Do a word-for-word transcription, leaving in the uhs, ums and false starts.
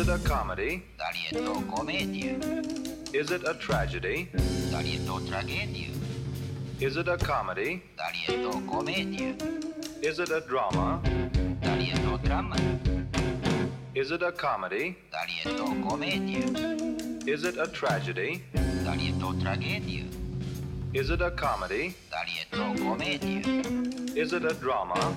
it a comedy? Darietto comedie. Is it a tragedy? Darietto tragedie. Is it a comedy? Darietto comedie. Is it a drama? Darietto dramma. Is it a comedy? Darietto comedie. Is it a tragedy? Darietto tragedie. Is it a comedy? Darietto comedie. Is it a drama?